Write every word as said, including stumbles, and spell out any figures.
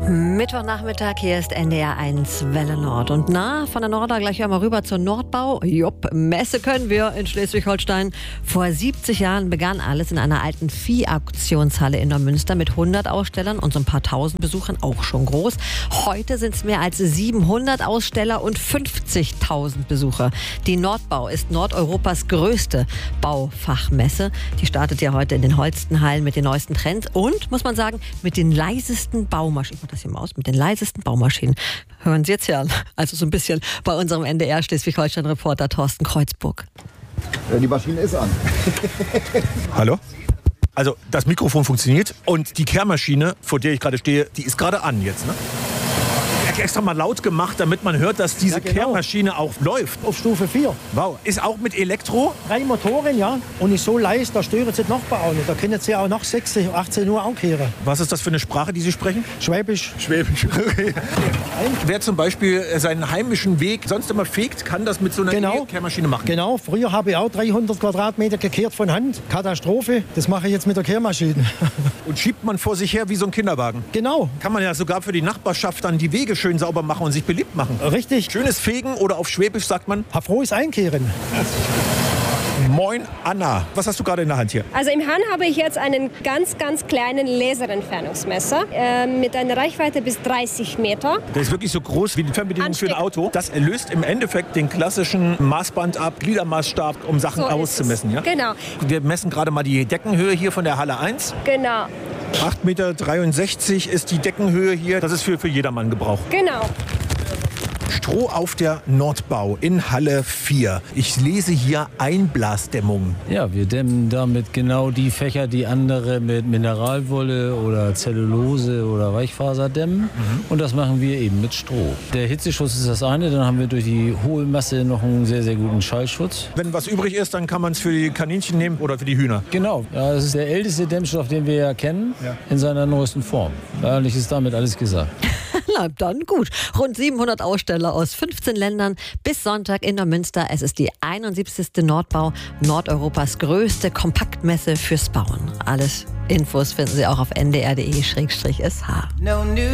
Mittwochnachmittag, hier ist N D R eins Welle Nord. Und na, von der Norda gleich mal rüber zur Nordbau. Jupp, Messe können wir in Schleswig-Holstein. Vor siebzig Jahren begann alles in einer alten Viehauktionshalle in Neumünster mit hundert Ausstellern und so ein paar tausend Besuchern, auch schon groß. Heute sind es mehr als siebenhundert Aussteller und fünfzigtausend Besucher. Die Nordbau ist Nordeuropas größte Baufachmesse. Die startet ja heute in den Holstenhallen mit den neuesten Trends und, muss man sagen, mit den leisesten Baumaschinen. Das hier mal aus, mit den leisesten Baumaschinen. Hören Sie jetzt her. Also so ein bisschen bei unserem N D R Schleswig-Holstein-Reporter Thorsten Kreuzburg. Die Maschine ist an. Hallo? Also das Mikrofon funktioniert und die Kehrmaschine, vor der ich gerade stehe, die ist gerade an jetzt, ne? Extra mal laut gemacht, damit man hört, dass diese ja, genau. Kehrmaschine auch läuft. Auf Stufe vier. Wow. Ist auch mit Elektro? Drei Motoren, ja. Und ist so leise, da stören sie die Nachbarn auch nicht. Da können sie auch nach sechzehn, achtzehn Uhr auch kehren. Was ist das für eine Sprache, die Sie sprechen? Schwäbisch. Schwäbisch, okay. Wer zum Beispiel seinen heimischen Weg sonst immer fegt, kann das mit so einer genau. Kehrmaschine machen? Genau. Früher habe ich auch dreihundert Quadratmeter gekehrt von Hand. Katastrophe. Das mache ich jetzt mit der Kehrmaschine. Und schiebt man vor sich her wie so ein Kinderwagen? Genau. Kann man ja sogar für die Nachbarschaft dann die Wege schön sauber machen und sich beliebt machen. Richtig. Schönes Fegen oder auf Schwäbisch sagt man? Frohes Einkehren. Moin Anna, was hast du gerade in der Hand hier? Also im Hand habe ich jetzt einen ganz, ganz kleinen Laserentfernungsmesser äh, mit einer Reichweite bis dreißig Meter. Der ist wirklich so groß wie die Fernbedienung für ein Auto. Das löst im Endeffekt den klassischen Maßband ab, Gliedermaßstab, um Sachen so auszumessen. Ja? Genau. Wir messen gerade mal die Deckenhöhe hier von der Halle eins. Genau. acht Meter dreiundsechzig ist die Deckenhöhe hier. Das ist für, für jedermann Gebrauch. Genau. Stroh auf der Nordbau in Halle vier. Ich lese hier Einblasdämmung. Ja, wir dämmen damit genau die Fächer, die andere mit Mineralwolle oder Zellulose oder Weichfaser dämmen. Mhm. Und das machen wir eben mit Stroh. Der Hitzeschutz ist das eine, dann haben wir durch die hohe Masse noch einen sehr, sehr guten Schallschutz. Wenn was übrig ist, dann kann man es für die Kaninchen nehmen oder für die Hühner. Genau, ja, das ist der älteste Dämmstoff, den wir ja kennen, ja. in seiner neuesten Form. Eigentlich ist damit alles gesagt. Na dann gut. Rund siebenhundert Aussteller aus fünfzehn Ländern bis Sonntag in Neumünster. Es ist die einundsiebzigste Nordbau, Nordeuropas größte Kompaktmesse fürs Bauen. Alles Infos finden Sie auch auf n d r punkt d e slash s h.